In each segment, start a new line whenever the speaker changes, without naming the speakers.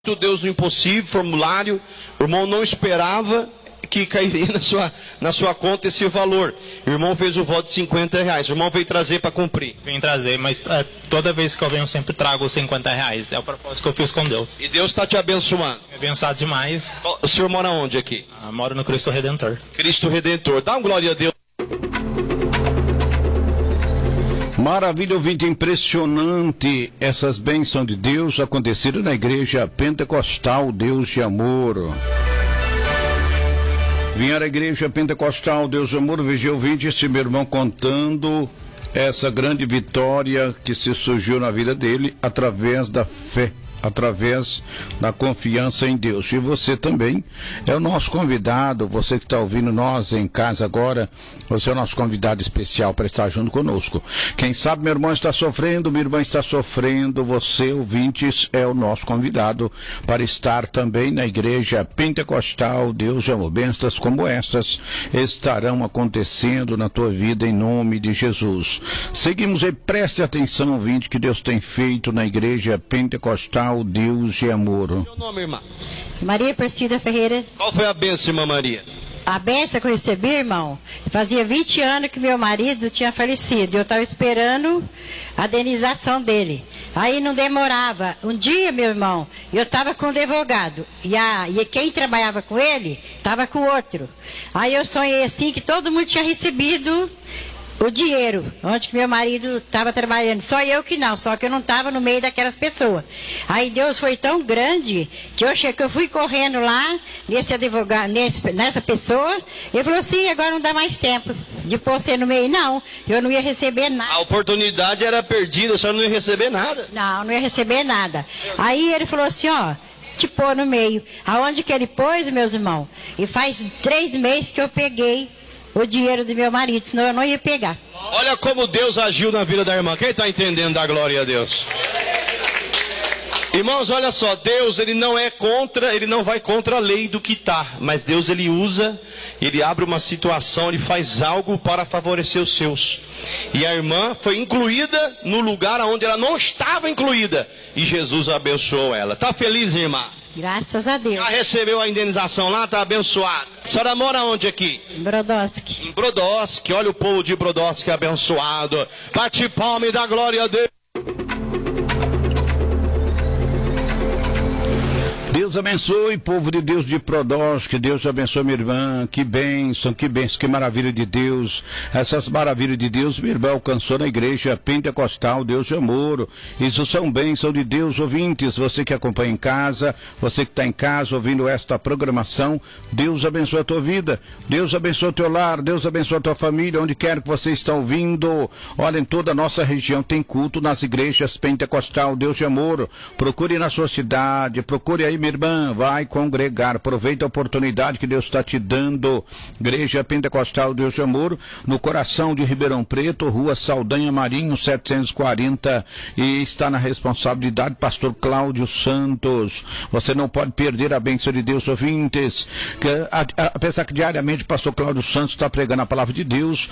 Deus no impossível, formulário, o irmão não esperava que cairia na sua conta esse valor. O irmão fez o voto de R$50. O irmão veio trazer para cumprir.
Vem trazer, mas toda vez que eu venho eu sempre trago os R$50. É o propósito que eu fiz com Deus.
E Deus está te abençoando.
É abençoado demais.
O senhor mora onde aqui?
Moro no Cristo Redentor.
Cristo Redentor. Dá uma glória a Deus.
Maravilha, ouvinte, impressionante essas bênçãos de Deus aconteceram na igreja pentecostal Deus de Amor. Vieram à igreja pentecostal Deus de Amor, veja, ouvinte, esse meu irmão contando essa grande vitória que se surgiu na vida dele através da fé, através da confiança em Deus. E você também é o nosso convidado, você que está ouvindo nós em casa agora, você é o nosso convidado especial para estar junto conosco. Quem sabe meu irmão está sofrendo, minha irmã está sofrendo, você, ouvintes, é o nosso convidado para estar também na igreja pentecostal Deus de Amor. Bênçãos como essas estarão acontecendo na tua vida em nome de Jesus. Seguimos aí, preste atenção, ouvinte, que Deus tem feito na igreja pentecostal Deus de Amor.
Seu nome, irmã?
Maria Persida Ferreira.
Qual foi a bênção, irmã Maria?
A bênção que eu recebi, irmão, fazia 20 anos que meu marido tinha falecido. Eu estava esperando a indenização dele. Aí não demorava. Um dia, meu irmão, eu estava com um advogado. E quem trabalhava com ele, estava com outro. Aí eu sonhei assim que todo mundo tinha recebido o dinheiro, onde que meu marido estava trabalhando. Só eu que não, só que eu não estava no meio daquelas pessoas. Aí Deus foi tão grande que eu fui correndo lá, nesse advogado, nessa pessoa, e ele falou assim, agora não dá mais tempo de pôr você no meio. Não, eu não ia receber nada.
A oportunidade era perdida, a senhora não ia receber nada.
Não ia receber nada. Aí ele falou assim, ó, te pôr no meio. Aonde que ele pôs, meus irmãos? E faz 3 meses que eu peguei o dinheiro do meu marido, senão eu não ia pegar.
Olha como Deus agiu na vida da irmã. Quem está entendendo da glória a Deus? Irmãos, olha só, Deus, ele não vai contra a lei do que está, mas Deus, ele abre uma situação, ele faz algo para favorecer os seus. E a irmã foi incluída no lugar onde ela não estava incluída, e Jesus abençoou ela. Está feliz, irmã?
Graças a Deus.
Já recebeu a indenização lá? Está abençoada. A senhora mora onde aqui?
Em Brodowski.
Em Brodowski. Olha o povo de Brodowski abençoado. Bate palma e dá glória a Deus.
Deus abençoe, povo de Deus de Brodowski, Deus abençoe minha irmã, que bênção, que maravilha de Deus, essas maravilhas de Deus, minha irmã alcançou na igreja pentecostal Deus de Amor. Isso são bênçãos de Deus, ouvintes, você que acompanha em casa, você que está em casa ouvindo esta programação, Deus abençoe a tua vida, Deus abençoe o teu lar, Deus abençoe a tua família, onde quer que você está ouvindo. Olha, em toda a nossa região tem culto nas igrejas pentecostal Deus de Amor. Procure na sua cidade, procure aí, minha irmã, vai congregar, aproveita a oportunidade que Deus está te dando. Igreja Pentecostal Deus de Amor, no coração de Ribeirão Preto, Rua Saldanha Marinho 740, e está na responsabilidade pastor Cláudio Santos. Você não pode perder a bênção de Deus, ouvintes, apesar que diariamente pastor Cláudio Santos está pregando a palavra de Deus,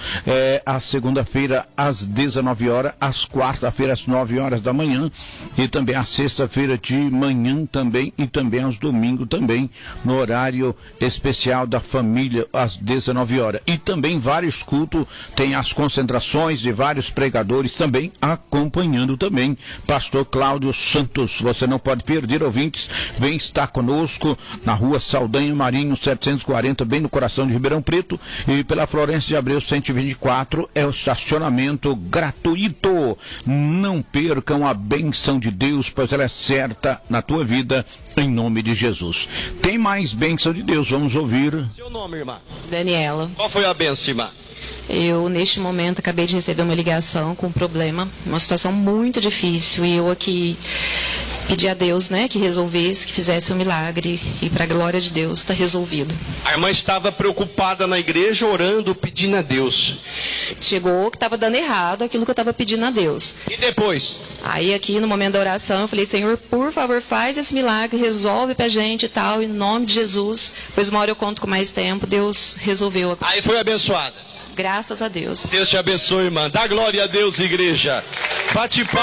a segunda-feira às 19 horas, às quarta-feiras às 9 horas da manhã, e também a sexta-feira de manhã também, e também aos domingos também, no horário especial da família, às 19 horas. E também vários cultos, tem as concentrações de vários pregadores também, acompanhando também pastor Cláudio Santos. Você não pode perder, ouvintes, vem estar conosco na Rua Saldanha Marinho 740, bem no coração de Ribeirão Preto, e pela Florêncio de Abreu 124, é o estacionamento gratuito. Não percam a bênção de Deus, pois ela é certa na tua vida, em nome de Jesus. Tem mais bênção de Deus, vamos ouvir.
Seu nome, irmã?
Daniela.
Qual foi a bênção, irmã?
Eu, neste momento, acabei de receber uma ligação com um problema, uma situação muito difícil, e eu aqui pedi a Deus, né, que resolvesse, que fizesse um milagre, e para a glória de Deus está resolvido.
A irmã estava preocupada na igreja, orando, pedindo a Deus.
Chegou que estava dando errado aquilo que eu estava pedindo a Deus.
E depois?
Aí aqui no momento da oração eu falei, Senhor, por favor, faz esse milagre, resolve pra gente e tal, em nome de Jesus. Pois uma hora eu conto com mais tempo, Deus resolveu.
Aí foi abençoada.
Graças a Deus.
Deus te abençoe, irmã. Dá glória a Deus, igreja. Bate palma.